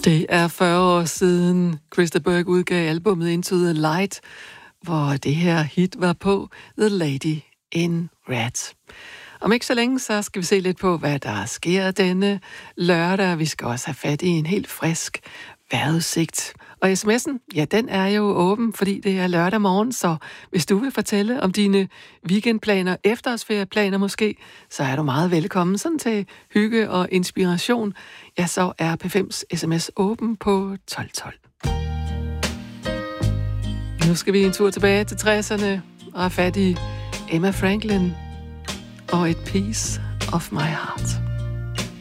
Det er 40 år siden Krista Berg udgav albumet Into the Light, hvor det her hit var på The Lady in Red. Om ikke så længe, så skal vi se lidt på, hvad der sker denne lørdag. Vi skal også have fat i en helt frisk vejrudsigt. Og sms'en, ja, den er jo åben, fordi det er lørdag morgen, så hvis du vil fortælle om dine weekendplaner, efterårsferieplaner måske, så er du meget velkommen sådan til hygge og inspiration. Ja, så er P5's sms åben på 1212. Nu skal vi en tur tilbage til 60'erne og have fat i Emma Franklin og Et Piece of My Heart.